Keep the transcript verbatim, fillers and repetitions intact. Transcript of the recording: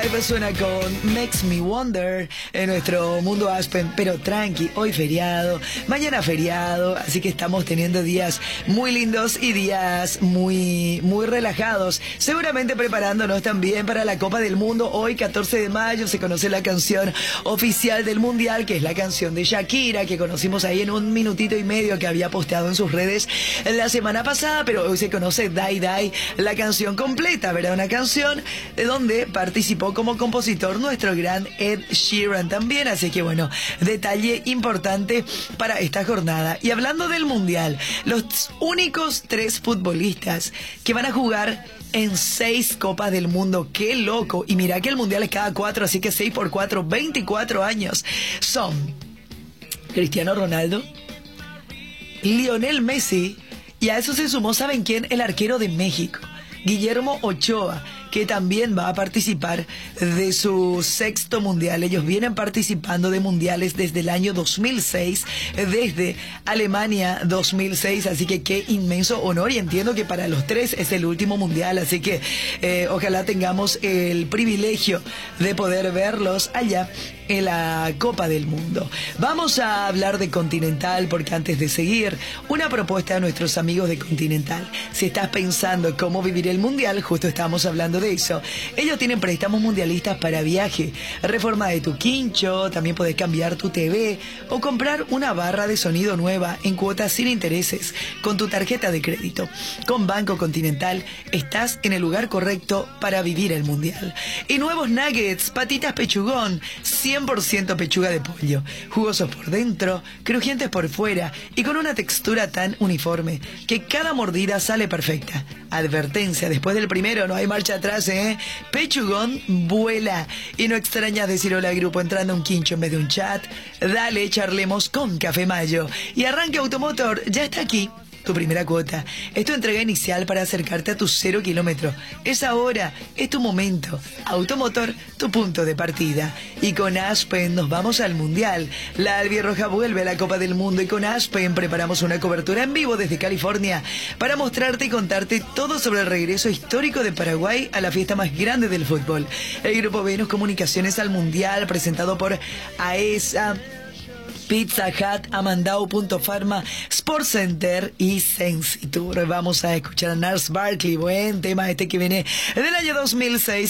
Live suena con Makes Me Wonder en nuestro mundo Aspen, pero tranqui, hoy feriado, mañana feriado, así que estamos teniendo días muy lindos y días muy, muy relajados, seguramente preparándonos también para la Copa del Mundo. Hoy, catorce de mayo, se conoce la canción oficial del Mundial, que es la canción de Shakira, que conocimos ahí en un minutito y medio que había posteado en sus redes la semana pasada, pero hoy se conoce Die Die, la canción completa, ¿verdad? Una canción de donde participó como compositor nuestro gran Ed Sheeran también, así que bueno, detalle importante para esta jornada. Y hablando del Mundial, los únicos tres futbolistas que van a jugar en seis Copas del Mundo, qué loco, y mira que el Mundial es cada cuatro, así que seis por cuatro, veinticuatro años, son Cristiano Ronaldo, Lionel Messi, y a eso se sumó, ¿saben quién? El arquero de México, Guillermo Ochoa, que también va a participar de su sexto mundial. Ellos vienen participando de mundiales desde el año dos mil seis, desde Alemania dos mil seis, así que qué inmenso honor, y entiendo que para los tres es el último mundial, así que eh, ojalá tengamos el privilegio de poder verlos allá en la Copa del Mundo. Vamos a hablar de Continental, porque antes de seguir, una propuesta a nuestros amigos de Continental. Si estás pensando cómo vivir el mundial, justo estábamos hablando de eso. Ellos tienen préstamos mundialistas para viaje, reforma de tu quincho, también puedes cambiar tu T V o comprar una barra de sonido nueva en cuotas sin intereses con tu tarjeta de crédito. Con Banco Continental estás en el lugar correcto para vivir el mundial. Y nuevos nuggets, patitas pechugón, cien por ciento pechuga de pollo, jugosos por dentro, crujientes por fuera y con una textura tan uniforme que cada mordida sale perfecta. Advertencia, después del primero no hay marcha atrás, ¿eh? Pechugón vuela. Y no extrañas decir hola al grupo entrando a un quincho en vez de un chat. Dale, charlemos con Café Mayo. Y Arranque Automotor ya está aquí. Tu primera cuota es tu entrega inicial para acercarte a tu cero kilómetro. Es ahora, es tu momento. Automotor, tu punto de partida. Y con Aspen nos vamos al Mundial. La albirroja vuelve a la Copa del Mundo y con Aspen preparamos una cobertura en vivo desde California para mostrarte y contarte todo sobre el regreso histórico de Paraguay a la fiesta más grande del fútbol. El Grupo Venus Comunicaciones al Mundial, presentado por AESA, Pizza Hut, Amandau, Punto Pharma, Sports Center y Sensitur. Vamos a escuchar a Nars Barkley, buen tema este que viene del año dos mil seis.